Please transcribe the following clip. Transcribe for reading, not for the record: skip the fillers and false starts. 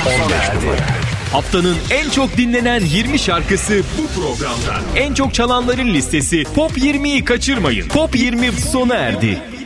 sona erdi. Haftanın en çok dinlenen 20 şarkısı bu programda. En çok çalanların listesi Top 20'yi kaçırmayın. Top 20 sona erdi.